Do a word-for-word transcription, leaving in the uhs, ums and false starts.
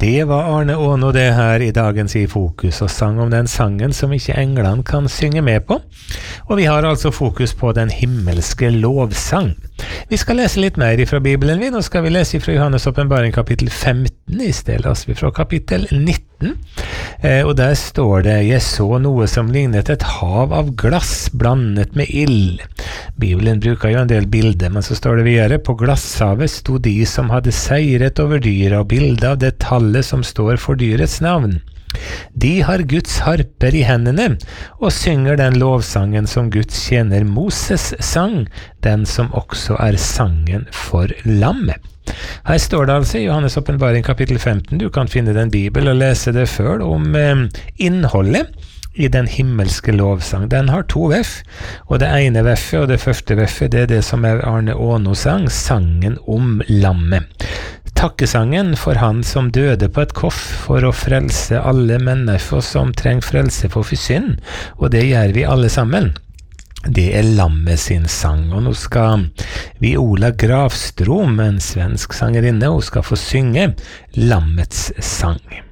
Det var Arne Åno det her i dagens I Fokus, og sang om den sangen som ikke englene kan synge med på. Og vi har altså fokus på den himmelske lovsang. Vi skal lese litt mer fra Bibelen vi. Nå skal vi lese fra Johannes åpenbaring kapittel femten, i stedet leser vi fra kapittel nitten. Eh, og der står det: «Jeg så noe som lignet et hav av glass blandet med ild». Bibelen bruker jo en del bilder, men så står det videre: «På glasshavet sto de som hadde seiret over dyret, og bildet av det tallet som står for dyrets navn. De har Guds harper i hendene, og synger den lovsangen som Guds tjener Moses sang, den som også er sangen for lammet». Her står det altså i Johannes åpenbaring kapittel femten, du kan finne den Bibel og lese det før, om eh, innholdet i den himmelske lovsang. Den har to veff, og det ene veffet og det første veffet, det er det som er Arne Åno sang, sangen om lammet. Takkesangen for han som døde på et koff for å frelse alle mennesker som trenger frelse for synd, og det gjør vi alle sammen. Det er lammet sin sang, og nå skal Viola Grafstrom, en svensk sangerinne, hun skal få synge lammets sang.